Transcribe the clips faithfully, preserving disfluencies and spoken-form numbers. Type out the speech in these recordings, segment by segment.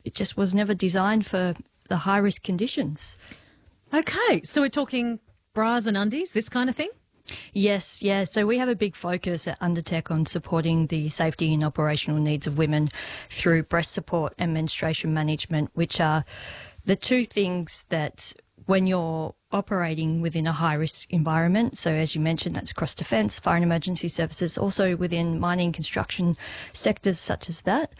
it just was never designed for the high-risk conditions. Okay, so we're talking bras and undies, this kind of thing? Yes, yeah. So we have a big focus at Undertech on supporting the safety and operational needs of women through breast support and menstruation management, which are the two things that when you're operating within a high-risk environment, so as you mentioned, that's across defence, fire and emergency services, also within mining, construction sectors such as that,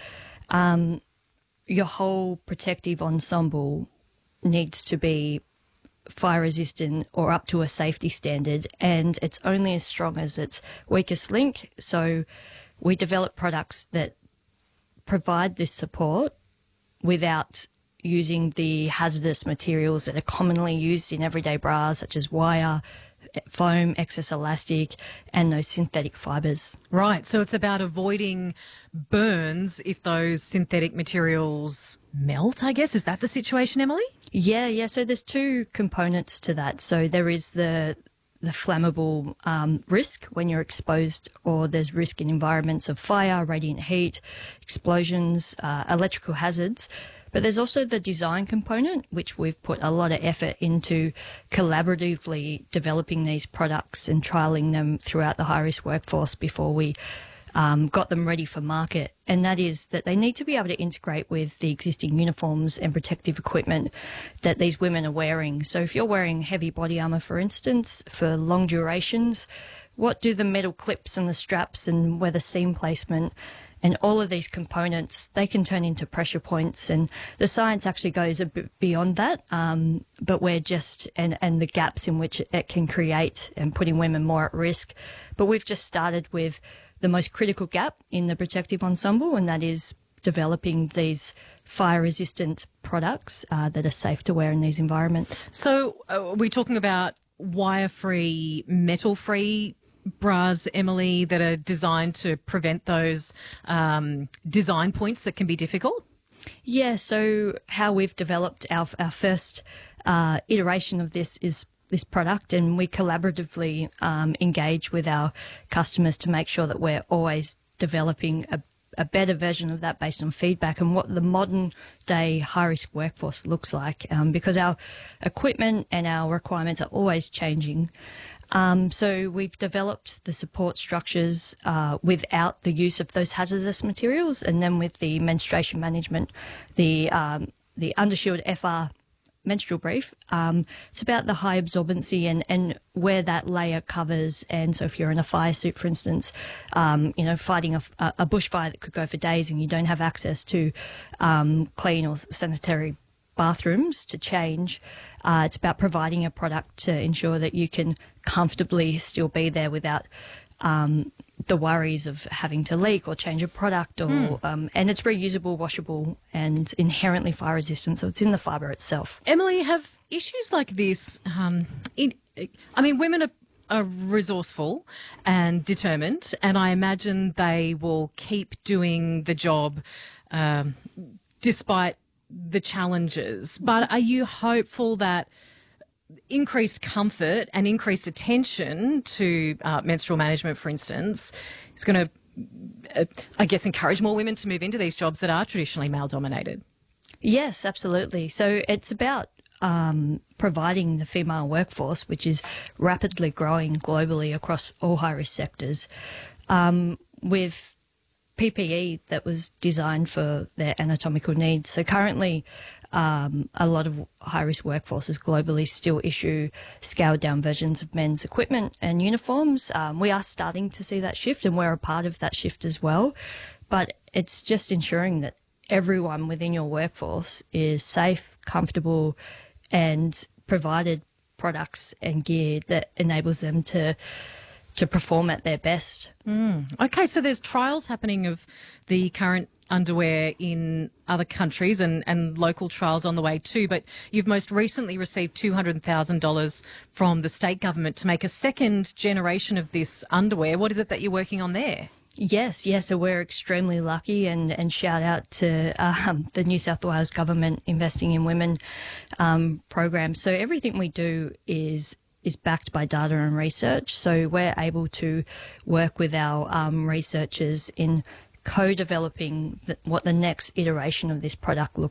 um, your whole protective ensemble needs to be fire resistant or up to a safety standard, and it's only as strong as its weakest link. So we develop products that provide this support without using the hazardous materials that are commonly used in everyday bras, such as wire, foam, excess elastic, and those synthetic fibres. Right, so it's about avoiding burns if those synthetic materials melt, I guess. Is that the situation, Emily? Yeah, yeah. So there's two components to that. So there is the the flammable um, risk when you're exposed, or there's risk in environments of fire, radiant heat, explosions, uh, electrical hazards. But there's also the design component, which we've put a lot of effort into collaboratively developing these products and trialling them throughout the high-risk workforce before we um, got them ready for market. And that is that they need to be able to integrate with the existing uniforms and protective equipment that these women are wearing. So if you're wearing heavy body armour, for instance, for long durations, what do the metal clips and the straps and where the seam placement and all of these components, they can turn into pressure points, and the science actually goes a bit beyond that. Um, but we're just, and, and the gaps in which it can create and putting women more at risk. But we've just started with the most critical gap in the protective ensemble, and that is developing these fire-resistant products uh, that are safe to wear in these environments. So uh, are we talking about wire-free, metal-free bras, Emily, that are designed to prevent those um, design points that can be difficult? Yeah, so how we've developed our, our first uh, iteration of this is this product, and we collaboratively um, engage with our customers to make sure that we're always developing a, a better version of that based on feedback and what the modern day high-risk workforce looks like, um, because our equipment and our requirements are always changing. Um, so we've developed the support structures uh, without the use of those hazardous materials, and then with the menstruation management, the um, the Undershield F R menstrual brief, um, it's about the high absorbency and, and where that layer covers. And so if you're in a fire suit, for instance, um, you know, fighting a, a bushfire that could go for days and you don't have access to um, clean or sanitary bathrooms to change, uh, it's about providing a product to ensure that you can comfortably still be there without um, the worries of having to leak or change a product, or mm. um, and it's reusable, washable, and inherently fire resistant, so it's in the fibre itself. Emily, have issues like this, um, in, I mean, women are, are resourceful and determined, and I imagine they will keep doing the job um, despite the challenges. But are you hopeful that increased comfort and increased attention to uh, menstrual management, for instance, is going to, uh, I guess, encourage more women to move into these jobs that are traditionally male-dominated? Yes, absolutely. So it's about um, providing the female workforce, which is rapidly growing globally across all high-risk sectors, um, with P P E that was designed for their anatomical needs. So currently, um, a lot of high-risk workforces globally still issue scaled-down versions of men's equipment and uniforms. Um, we are starting to see that shift, and we're a part of that shift as well. But it's just ensuring that everyone within your workforce is safe, comfortable, and provided products and gear that enables them to to perform at their best. Mm. Okay, so there's trials happening of the current underwear in other countries, and, and local trials on the way too, but you've most recently received two hundred thousand dollars from the state government to make a second generation of this underwear. What is it that you're working on there? Yes, yes. So we're extremely lucky, and, and shout out to um, the New South Wales government Investing in Women um, program. So everything we do is is backed by data and research. So we're able to work with our um, researchers in co-developing the, what the next iteration of this product look